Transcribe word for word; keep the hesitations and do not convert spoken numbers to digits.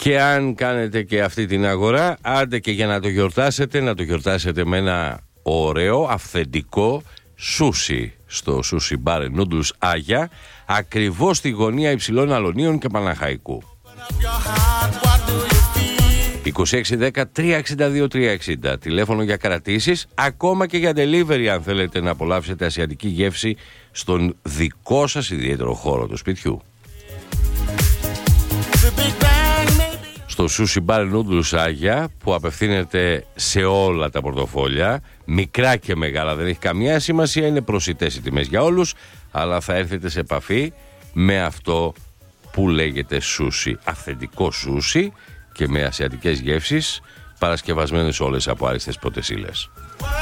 Και αν κάνετε και αυτή την αγορά, άντε και για να το γιορτάσετε, να το γιορτάσετε με ένα ωραίο, αυθεντικό σούσι στο Sushi Bar and Noodles Άγια, ακριβώς στη γωνία Υψηλών Αλωνίων και Παναχαϊκού. είκοσι έξι δέκα τριακόσια εξήντα δύο τριακόσια εξήντα, τηλέφωνο για κρατήσεις, ακόμα και για delivery αν θέλετε να απολαύσετε ασιατική γεύση στον δικό σας ιδιαίτερο χώρο του σπιτιού. Στο Sushi Bar and Noodles Άγια, που απευθύνεται σε όλα τα πορτοφόλια, μικρά και μεγάλα, δεν έχει καμία σημασία, είναι προσιτές οι τιμές για όλους, αλλά θα έρθετε σε επαφή με αυτό που λέγεται σούσι, αυθεντικό σούσι και με ασιατικές γεύσεις, παρασκευασμένες όλες από άριστες πρωτεσίλες.